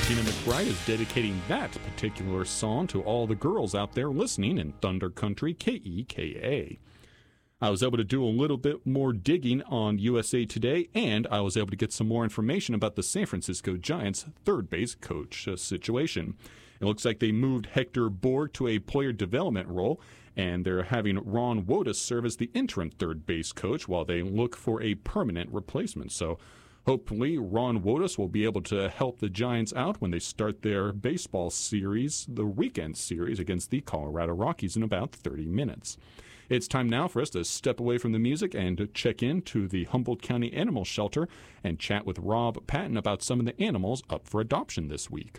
Tina McBride is dedicating that particular song to all the girls out there listening in Thunder Country, KEKA. I was able to do a little bit more digging on USA Today, and I was able to get some more information about the San Francisco Giants third base coach situation. It looks like they moved Hector Borg to a player development role, and they're having Ron Wotus serve as the interim third base coach while they look for a permanent replacement. So hopefully Ron Wotus will be able to help the Giants out when they start their baseball series, the weekend series against the Colorado Rockies in about 30 minutes. It's time now for us to step away from the music and to check into the Humboldt County Animal Shelter and chat with Rob Patton about some of the animals up for adoption this week.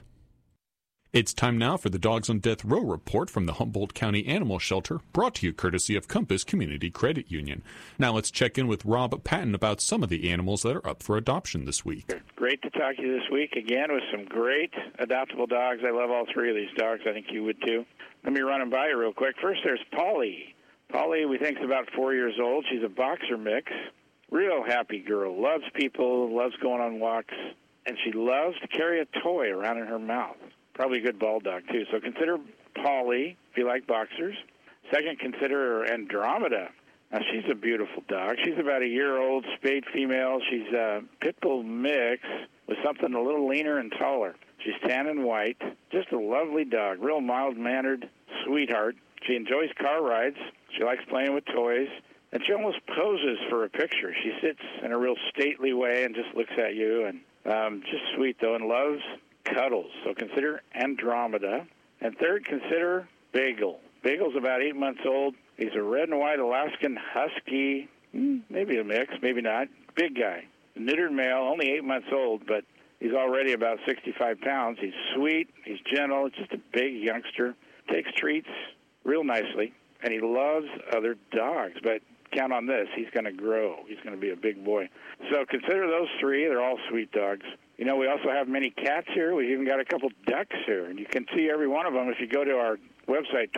It's time now for the Dogs on Death Row report from the Humboldt County Animal Shelter, brought to you courtesy of Compass Community Credit Union. Now let's check in with Rob Patton about some of the animals that are up for adoption this week. Great to talk to you this week again with some great adoptable dogs. I love all three of these dogs. I think you would too. Let me run them by you real quick. First, there's Polly. Polly, we think, is about 4 years old. She's a boxer mix. Real happy girl. Loves people, loves going on walks, and she loves to carry a toy around in her mouth. Probably a good ball dog, too. So consider Polly if you like boxers. Second, consider Andromeda. Now, she's a beautiful dog. She's about a year-old, spayed female. She's a pit bull mix with something a little leaner and taller. She's tan and white. Just a lovely dog. Real mild-mannered sweetheart. She enjoys car rides. She likes playing with toys. And she almost poses for a picture. She sits in a real stately way and just looks at you. And just sweet, though, and loves cuddles. So consider Andromeda. And third, consider Bagel. Bagel's about 8 months old. He's a red and white Alaskan Husky, maybe a mix, maybe not. Big guy. Neutered male, only 8 months old, but he's already about 65 pounds. He's sweet. He's gentle. Just a big youngster. Takes treats real nicely. And he loves other dogs. But count on this. He's going to grow. He's going to be a big boy. So consider those three. They're all sweet dogs. You know, we also have many cats here. We've even got a couple ducks here. And you can see every one of them if you go to our website,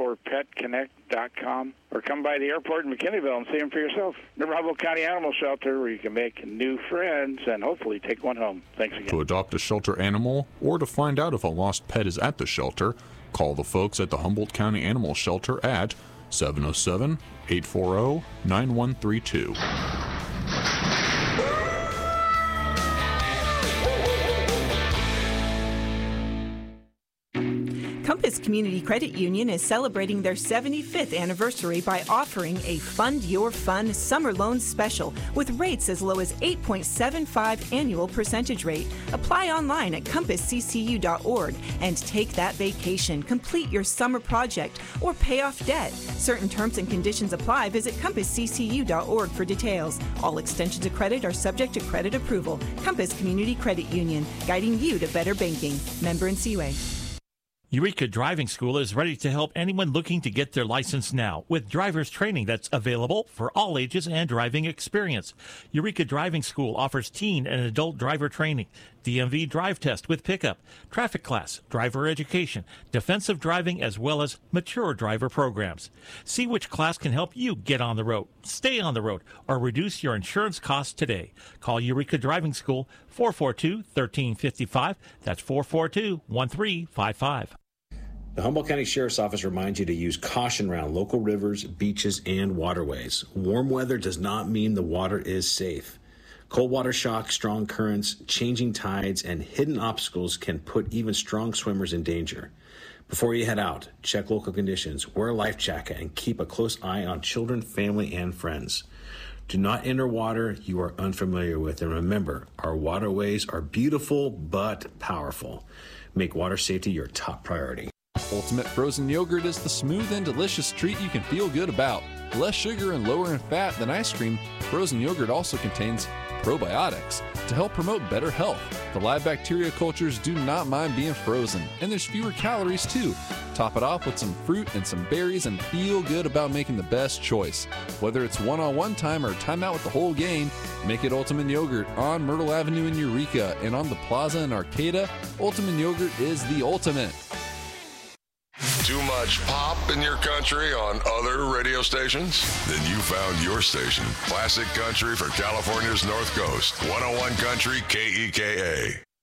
24petconnect.com, or come by the airport in McKinneyville and see them for yourself. The Humboldt County Animal Shelter, where you can make new friends and hopefully take one home. Thanks again. To adopt a shelter animal or to find out if a lost pet is at the shelter, call the folks at the Humboldt County Animal Shelter at 707-840-9132. Compass Community Credit Union is celebrating their 75th anniversary by offering a Fund Your Fun summer loan special with rates as low as 8.75 annual percentage rate. Apply online at compassccu.org and take that vacation, complete your summer project, or pay off debt. Certain terms and conditions apply. Visit compassccu.org for details. All extensions of credit are subject to credit approval. Compass Community Credit Union, guiding you to better banking. Member NCUA. Eureka Driving School is ready to help anyone looking to get their license now with driver's training that's available for all ages and driving experience. Eureka Driving School offers teen and adult driver training, DMV drive test with pickup, traffic class, driver education, defensive driving, as well as mature driver programs. See which class can help you get on the road, stay on the road, or reduce your insurance costs today. Call Eureka Driving School 442-1355. That's 442-1355. The Humboldt County Sheriff's Office reminds you to use caution around local rivers, beaches, and waterways. Warm weather does not mean the water is safe. Cold water shock, strong currents, changing tides, and hidden obstacles can put even strong swimmers in danger. Before you head out, check local conditions, wear a life jacket, and keep a close eye on children, family, and friends. Do not enter water you are unfamiliar with, and remember, our waterways are beautiful but powerful. Make water safety your top priority. Ultimate Frozen Yogurt is the smooth and delicious treat you can feel good about. Less sugar and lower in fat than ice cream, frozen yogurt also contains probiotics to help promote better health. The live bacteria cultures do not mind being frozen, and there's fewer calories too. Top it off with some fruit and some berries and feel good about making the best choice. Whether it's one-on-one time or time out with the whole gang, make it Ultimate Yogurt on Myrtle Avenue in Eureka and on the Plaza in Arcata. Ultimate Yogurt is the ultimate. Too much pop in your country on other radio stations? Then you found your station. Classic Country for California's North Coast. 101 Country KEKA.